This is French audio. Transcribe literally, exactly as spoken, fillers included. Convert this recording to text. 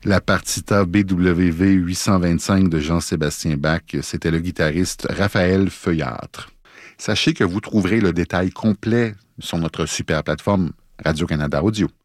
La partita B W V huit cent vingt-cinq de Jean-Sébastien Bach, c'était le guitariste Raphaël Feuillâtre. Sachez que vous trouverez le détail complet sur notre super plateforme Radio-Canada Audio.